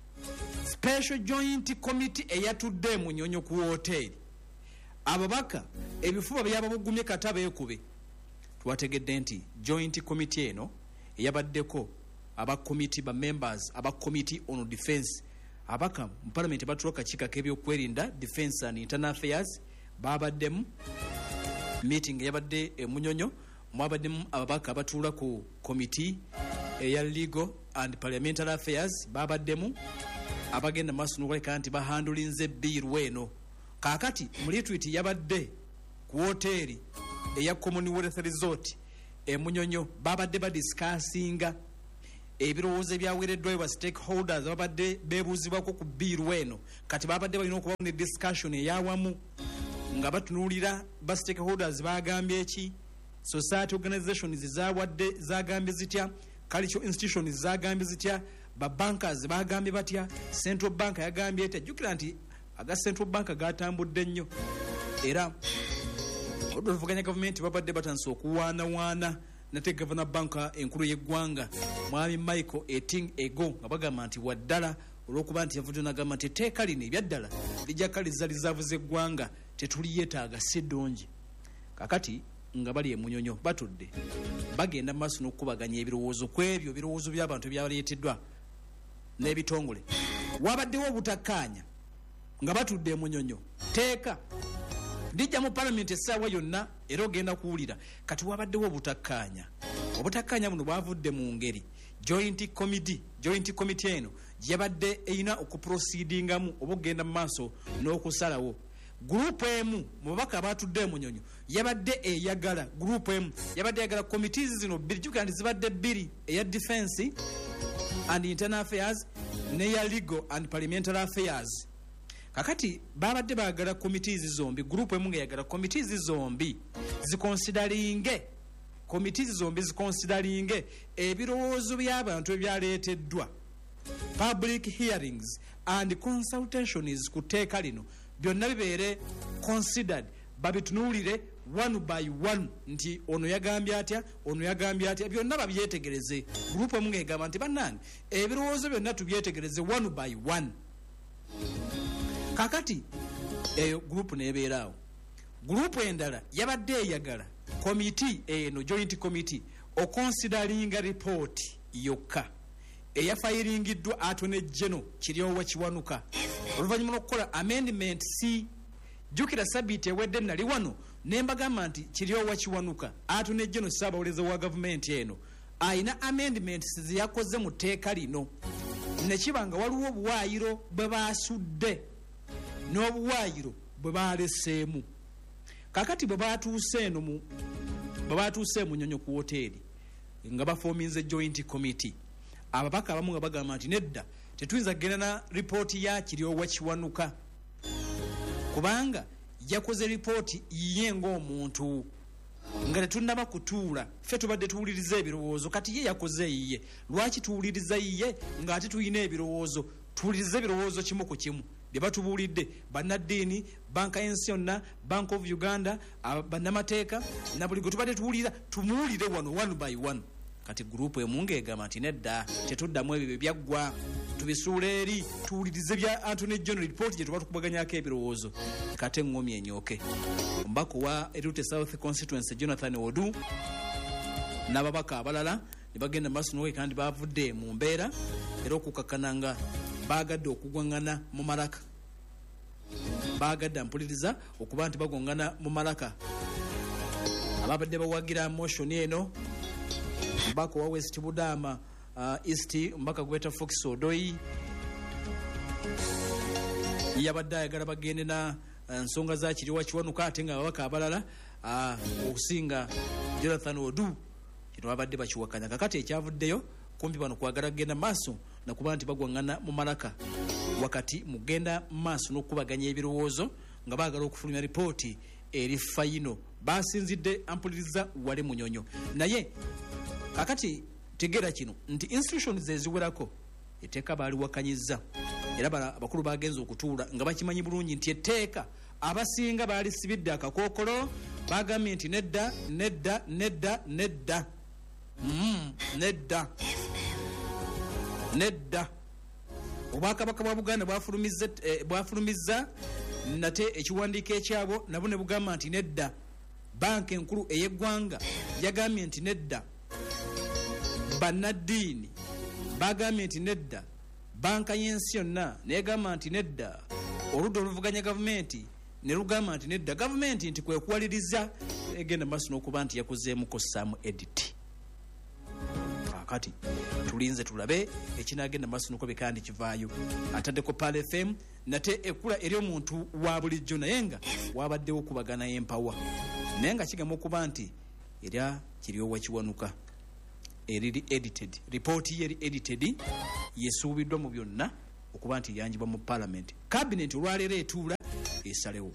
Special Joint Committee eyatudde emunyonyo ku hoteri. Ababaka ebifuba byaba bugumye kata beekube. Twategedde nti Joint Committee eno eyabaddeko aba committee ba members aba Committee on Defence abaka mu parliament batuloka kika k'ebyokwerinda Defence and Internal Affairs babaddemu meeting yabadde emunyonyo mwabaddemu ababaka abatuula ku committee eya Legal and Parliamentary Affairs babaddemu abagenda maaso n'okuleka nti bahandulinze biiru eno. Kaakati mu retreat yabadde ku hoteri eya Commonwealth Resort emunyonyo babadde badiscussinga ebirowoozo ebyaweereddwayo ba stakeholders babadde beebuuzibwako ku biiru eno. Kati babadde balina okubamu ne discussion eyawamu nga batunuulira ba stakeholders bagambye eki, society organizations zawadde zagambye zitya, cultural institutions zagambye zitya, ba bankers bagambye batya, central bank yagambye etya. Jjukira nti aga central bank gatambudde nnyo era oluvuganya gavumenti babadde batandise okuwaanawaana nate governor banka enkulu y'eggwanga mwami Michael Eting ego nga bagamba nti waddala olw'okuba nti yavudde n'agamba nti etteeka lino ebyaddala lijja kaliza rizaavu z'eggwanga tetuliyeetaaga si ddungi. Kakati nga bali emunyonyo batudde bagenda mu maaso n'okukubaganya ebirowoozo ku ebyo ebirowoozo by'abantu ebyaleeteddwa n'ebitongole. Wabaddewo obutakkaanya nga batudde emunyonyo teeka lijja mu parliament essaawa yonna era ogenda kuwulira. Kati wabaddewo obutakkaanya. Obutakkaanya buno bwavudde mu ngeri joint committee joint committee eno yabadde eyina okuproceedingamu oba okugenda mu maaso n'okusalawo. Group emu mu babaka abatudde emunyonyo yabadde eyagala group emu yabadde eyagala committees zino bbiri jjukira nti zibadde bbiri eya defense and internal affairs neya legal and parliamentary affairs. Kakati babadde bagala committees zombi group emu nga yagala committees zombi ziconsideringe committees zombi ziconsideringe ebirowoozo by'abantu ebyaleeteddwa public hearings and consultations ku tteeka lino byonna bibeere considered babitunuulire one by one nti ono yagambye atya ono yagambye atya byonna babyetegereze. Group emu nga egamba nti bannange ebirowoozo byonna tubyetegereze one by one. Kakati eyo group nebeeraawo. Group endala yabadde eyagala committee eno joint committee oconsideringa report yokka eyafayiringiddwa Attorney General Kiryowa Kiwanuka oluvannyuma lw'okukola amendment C. Jjukira sabbiiti ewedde nali wano ne mbagamba nti Kiryowa Kiwanuka Attorney General Ssaabawolereza wa gavumenti eno ayina amendments ze yakoze mu tteeka lino ne kiba nga waliwo obuwaayiro bwe baasudde n'obuwaayiro bwe baleseemu. Kakati bwe batuuse eno mu bwe batuuse emunyonyo ku hoteri nga bafoominze joint committee ababaka abamu nga bagamba nti nedda tetuyinza kugenda na ripooti ya Kiryowa Kiwanuka kubanga yakoze ripooti yiye ng'omuntu nga tetunnaba kutuula ffe tubadde tuwuliriza ebirowoozo. Kati ye yakoze yiye, lwaki tuwuliriza yiye ng'ate tuyina ebirowoozo? Tuwuliriza ebirowoozo kimu ku kimu bye batubuulidde bannaddiini, banka y'ensi yonna, Bank of Uganda, bannamateeka na buli gwe tubadde tuwulira tumuwulire wano one by one. Kati group emu ng'egamba nti nedda tetuddamu ebyo bye byaggwa tubisuula eri tuwulirize bya Attorney General report gye tuba tukubaganyako ebirowoozo. Kate engomyi enyoke. Omubaka wa Erute South Constituency Jonathan Odu n'ababaka abalala ne bagenda maaso n'owe kandi bavudde mu mbeera era okukkakkana nga baagadde okugwangana mu malaka. Baagadde mpuliriza okuba nti bagongana mu malaka. Ababadde bawagira motion eno mbaka wa West Budama uh, East mbaka gweta Fox Odoi yabadde ayagala bagende na uh, nsonga za Kiryowa Kiwanuka ate nga ababaka abalala uh, okusinga Jonathan Odu kino babadde bakiwakanya. Kakati ekyavuddeyo kumpi bano kwagala kugenda maaso nakuba nti bagwangana mu malaka wakati mugenda maaso n'okubaganya ebirowoozo nga baagala okufulumya ripooti eri fayino. Basinzidde ampuliriza wale munyonyo naye kakati tegera kino nti institutions eziwerako etteeka baaliwakanyizza era abakulu bagenza okutuula nga bakimanyi bulungi nti etteeka abasinga baalisibidde akakookolo bagambye nti nedda nedda nedda nedda mm, nedda nedda obwakabaka bwa Buganda bwafulumizza eh, bwafulumizza nate ekiwandiiko ekyabo nabo ne bugamba nti nedda. Banka enkulu ey'eggwanga yagambye nti nedda. Bannaddiini bagambye nti nedda. Banka y'ensi yonna negamba nti nedda. Oludda oluvuganya gavumenti ne lugamba nti nedda. Gavumenti nti kwe kuwaliriza egenda maaso n'okuba nti yakozeemuko ssaamu edit. Kakati tulinze tulabe ekinagenda maaso n'uko bikandi kivaayo. Ataddeko Pal F M nate ekkula eri omuntu wa bulijjo naye nga wabaddewo okubagana empawa naye nga kigamba okuba nti era kiryowa kiwanuka eriri edited ripooti yeri edited yesuubiddwa mu byonna okuba nti yanjibwa mu parliament. Cabinet olwaleero etuula esalewo.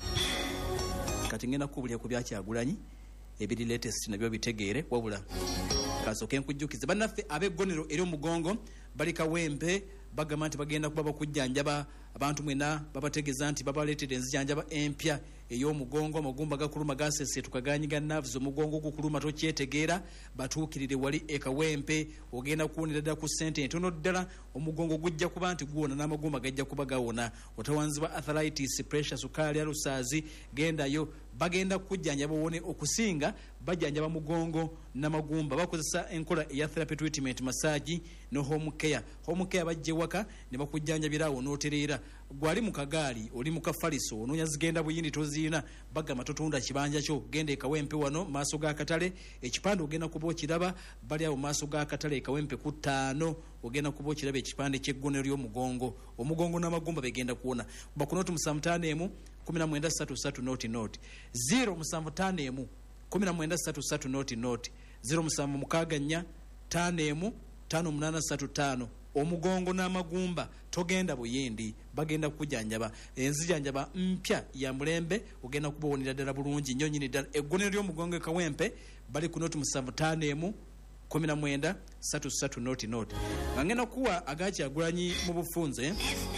Kati ngenda kubulya ku byakyagulanyi ebiri latest nabyo bitegeere wabula kasooke nkujjukize bannaffe ab'eggonero eri omugongo bali Kawempe bagamba nti bagenda kuba bakujjanjaba abantu mwena babategeeza nti babaleetera enzijanjaba empya ey'omugongo amagumba gakuluma gasese tukaganyiga nerves omugongo gukuluma tokyetegeera batuukirire wali e Kawempe ogenda kuwonera ddala ku ssente entono ddala omugongo gujja kuba nti guwona n'amagumba gajja kuba gawona otawanzibwa arthritis pressure sukaali alusaazi gendayo bagenda kujjanjaba wone okusinga bajjanjaba mugongo n'amagumba bakozesa enkola eya therapy treatment massage no home care. Home care bajje waka ne bakujjanjabirawo n'otereera gwali mu kagaali oli mu kafaliso onoonya zigenda buyindi toziina bagamba totunda kibanja kyo genda e Kawempe wano maaso ga katale ekipande ogenda kuba okiraba bali awo maaso ga katale e Kawempe ku ttaano ogenda kuba okiraba ekipande ky'eggonero ly'omugongo omugongo n'amagumba begenda kuwona bakunoti musanvu ttaano emu kumi na mwenda ssatu ssatu noti noti zero musanvu ttaano emu kumi na mwenda ssatu ssatu noti noti zero musanvu mukaaga nnya ttaano emu ttaano munaana ssatu ttaano omugongo n'amagumba togenda buyindi bagenda kujanjaba enzijanjaba mpya ya mulembe ogenda kubawonera ddala bulungi nnyo nnyini ddala eggonero ly'omugongo e Kawempe bali ku noti musanvu ttaano emu kumi na mwenda ssatu ssatu noti noti nga ngenda kuwa agakyagulanyi mu bufunze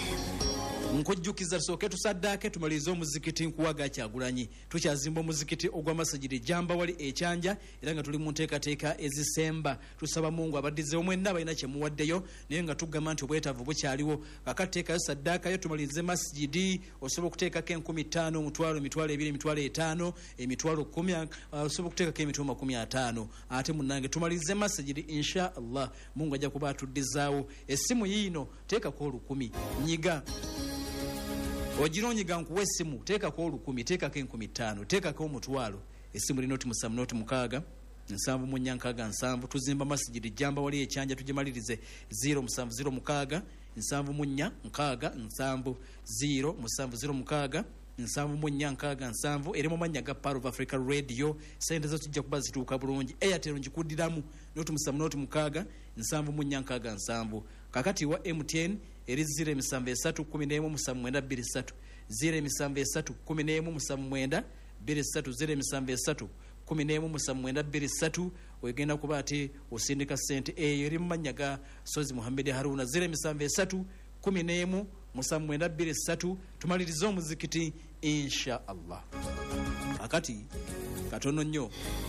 nkujjukiza tusooke tusaddaake tumalirize omuzikiti nkuwaga kyagulanyi tukyazimba omuzikiti ogw'amasajiri jamba wali ekyanja era nga tuli mu nteekateeka ezisemba tusaba Mungu abaddizewo mwenna balina kyemuwaddeyo naye nga tugamba nti obwetaavu bukyaliwo akateekayo saddaakayo tumalirize masijidi osobola okuteekako enkumi ttaano omutwalo emitwalo ebiri emitwalo etaano emitwalo kumi osobola okuteekako emitwalo makumi ataano ate munnange tumalirize masijidi insha Allah Mungu ajja kuba atuddizaawo essimu yiino teekako olukumi nyiga ogironyiga nkuwa essimu teekako olukumi teekako enkumi ttaano teekako omutwalo essimu linoti musanvu noti mukaaga nsanvu mu nnya nkaaga nsanvu tuzimba masijidi jamba wali ekyanja tugimalirize zero musanvu zero mukaaga nsanvu mu nnya nkaaga nsanvu zero musanvu zero mukaaga nsanvu mu nnya nkaaga nsanvu eri mu mannya ga Power of Africa Radio sente zo tujja kuba zituuka bulungi Airtel ngikuddiramu noti musanvu noti mukaaga nsanvu mu nnya nkaaga nsanvu kakati wa M T N eri ziro emisanvu esatu kumi n'emu musanvu mwenda bbiri ssatu ziro emisanvu esatu kumi n'emu musanvu mwenda bbiri ssatu ziro emisanvu esatu kumi n'emu musanvu mwenda bbiri ssatu wegenda kuba ate osindika ssente eyo eri mu mannya ga Sozi Muhammad Haruna ziro emisanvu esatu kumi n'emu musanvu mwenda bbiri ssatu tumalirize omuzikiti insha Allah. Akati katono nnyo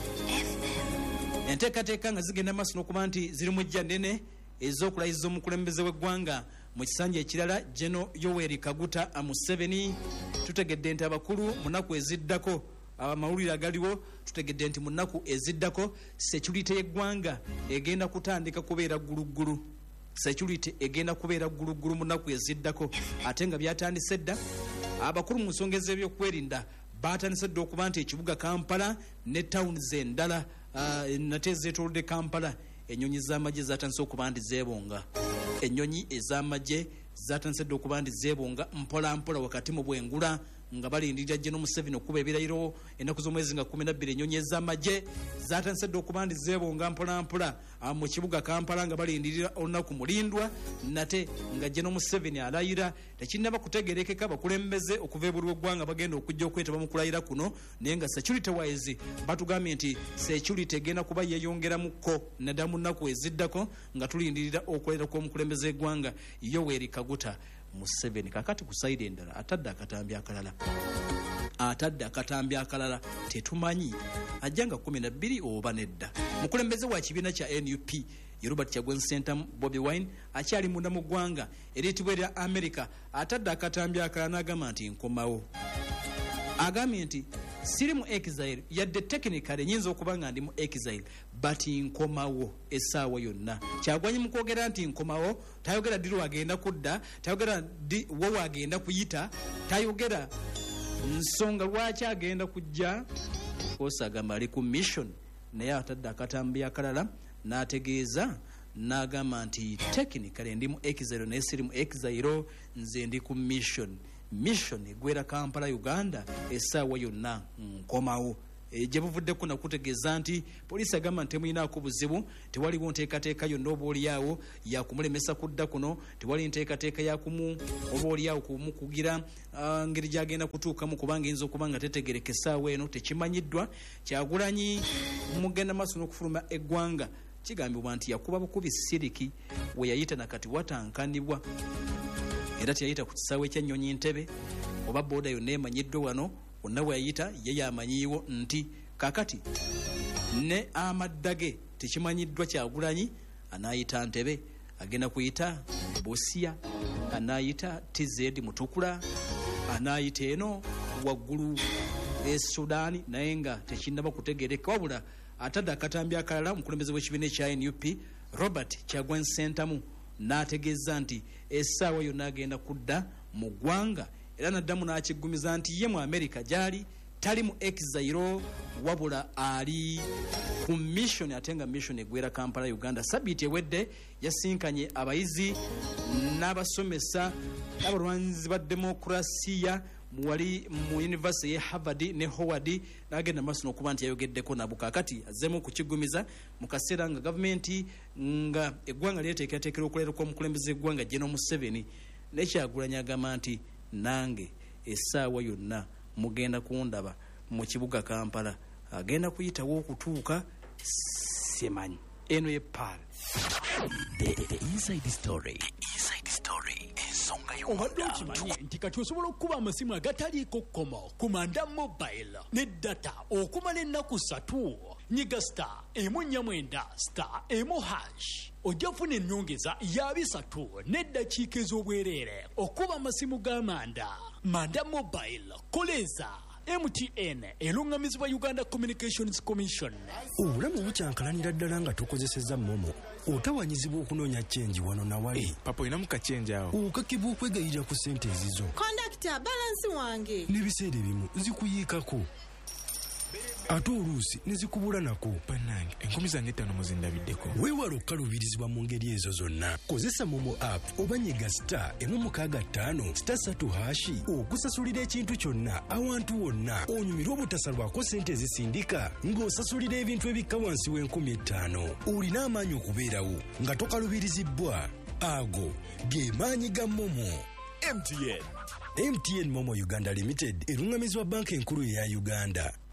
enteekateeka nga zigenda maaso n'okuba nti ziri mu jja nnene ez'okulayiza omukulembeze w'eggwanga mu kisanja ekirala General Yoweri Kaguta Museveni. Tutegedde nti abakulu mu nnaku eziddako amawulire agaliwo tutegedde nti mu nnaku eziddako security y'eggwanga egenda kutandika kubeera gguluggulu security egenda kubeera gguluggulu mu nnaku eziddako ate nga byatandise dda abakulu mu nsonga ez'ebyokwerinda batandise dda okuba nti ekibuga Kampala ne towns endala uh, nate ezeetoolodde Kampala ennyonyi z'amagye zatandise okuba nti zeebonga ennyonyi ez'amagye zatandise dda okuba nti zeebonga mpola mpola wakati mu bwengula nga balindirira General Museveni okuba ebirayiro ennaku z'omwezi nga kumi na bbiri ennyonyi ez'amagye zatandise dda okuba nti zeebonga mpola mpola mu kibuga Kampala nga balindirira olunaku mulindwa nate nga General Museveni alayira tekinnaba kutegeerekeka bakulembeze okuva ebuli w'eggwanga bagenda okujja okwetaba mu kulayira kuno naye nga security wise batugambye nti security egenda kuba yeeyongeramukko naddala mu nnaku eziddako nga tulindirira okulayira kw'omukulembeze eggwanga Yoweri Kaguta Museveni. Kakati ku side endala atadde akatambi akalala atadde akatambi akalala tetumanyi ajjanga kumi na bbiri oba nedda mukulembeze wa kibiina kya N U P ye Robert Kyagulanyi Ssentamu Bobi Wine akyali munda mu ggwanga eriyitibwa erya America atadde akatambi akalala n'agamba nti nkomawo. Agambye nti siri mu exile yadde technically nyinza okuba nga ndi mu exile but nkomawo essaawa yonna. Kyagulanyi mu kwogera nti nkomawo tayogera ddi lwagenda kudda, tayogera ddi wo wagenda kuyita, tayogera nsonga lwaki agenda kujja. Kosa agamba ali ku mission naye atadde akatambi akalala n'ategeeza n'agamba nti technically ndi mu exile naye siri mu exile, nze ndi ku mission. Mission egwera Kampala Uganda essaawa yonna nkomawo. E, gye buvuddeko nakutegeeza nti poliisi agamba nti temuyinaako buzibu, tewaliwo nteekateeka yonna oba oliawo yakumulemesa kudda kuno, tewali nteekateeka yakumu oba oliawo kumukugira uh, ngeri gyagenda kutuukamu kubanga eyinza okuba nga tetegereka essaawa eno tekimanyiddwa. Kyagulanyi mugenda maaso n'okufuluma eggwanga kigambibwa nti yakuba bukubi siriki we yayita nakati watankanibwa, era teyayita ku kisaawe ekyennyonyi Ntebe oba booda yonna emanyiddwe wano, wonna bwe yayita ye yamanyiiwo nti kakati ne amaddage tekimanyiddwa. Kyagulanyi anaayita Ntebe, agenda kuyita Busia, anaayita T Z Mutukula, anaayita eno waggulu e Sudaani naye nga tekinnaba kutegereka, wabula atadde akatambi akalala. Omukulembeze w'ekibiina ekya N U P Robert Kyagulanyi Ssentamu n'ategeeza nti essaawa yonna agenda kudda mu ggwanga, era n'addamu n'akiggumiza nti ye mu America gy'ali tali mu exile wabula ali ku mission, ate nga mission egwera Kampala Uganda. Sabiiti ewedde yasinkanye abayizi n'abasomesa n'abalwanyizi ba demokrasiya wali mu University ye Harvard ne Howard, n'agenda maaso n'okuba nti yayogeddeko nabo. Kakati azzeemu okukigumiza mu kaseera nga gavumenti nga eggwanga lyeteekerateekera okuleerako omukulembeze eggwanga General Museveni, ne Kyagulanyi agamba nti nange essaawa yonna mugenda kundaba mu kibuga Kampala, agenda kuyitawo okutuuka simanyi. Eno ye Paul. The, the, the inside story. Inside story. Obadde okimanyi nti kati osobola okukuba amasimu agataliiko kkomo ku Manda Mobile ne data okumala ennaku ssatu. Nyiga star emu nnya mwenda star emu hash ojja funa ennyongeza ya bisatu n'eddakiika ez'obwereere okuba amasimu ga Manda. Manda Mobile koleza M T N elungamizibwa Uganda Communications Commission. Obulamu bukyankalanira ddala nga tokozesezza momo otawanyizibwa okunoonya chenji wano na wali. Hey, papa ina mukachenji awo okakibwa okwegayirira ku ssente ezizo. Kondakita balansi wange n'ebiseera ebimu zikuyiikako ate oluusi ne zikubula nako. bannange enkumi zange ttaano muzindabiddeko. Weewala okukaluubirizibwa mu ngeri ezo zonna. Kozesa momo app oba nyiga star emu mukaaga ttaano star ssatu hashi okusasulira ekintu kyonna awantu wonna, onyumirwa obutasalwako ssente ezisindika ng'osasulira ebintu ebikka wansi w'enkumi ettaano. Olina amaanyi okubeerawo nga tokaluubirizibwa. Ago ge maanyi ga momo. M T N M T N Momo Uganda Limited erungamizibwa banka enkulu eya Uganda.